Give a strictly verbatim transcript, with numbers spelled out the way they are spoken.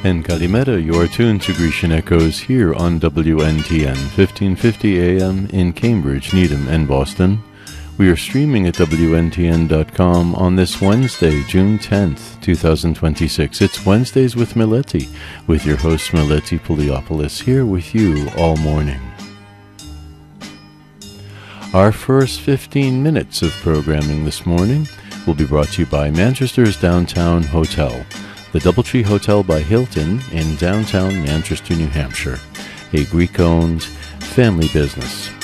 And Kalimera, you are tuned to Grecian Echoes here on W N T N, fifteen fifty A M in Cambridge, Needham, and Boston. We are streaming at W N T N dot com on this Wednesday, June tenth, twenty twenty-six. It's Wednesdays with Meleti, with your host Meleti Poliopoulos, here with you all morning. Our first fifteen minutes of programming this morning will be brought to you by Manchester's Downtown Hotel, the Doubletree Hotel by Hilton in downtown Manchester, New Hampshire, a Greek-owned family business.